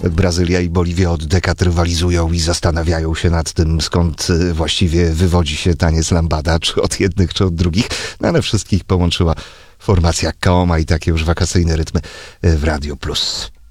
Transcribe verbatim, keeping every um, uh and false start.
Brazylia i Boliwia od dekad rywalizują i zastanawiają się nad tym, skąd właściwie wywodzi się taniec lambada, czy od jednych, czy od drugich. No ale wszystkich połączyła formacja Kaoma i takie już wakacyjne rytmy w Radio Plus.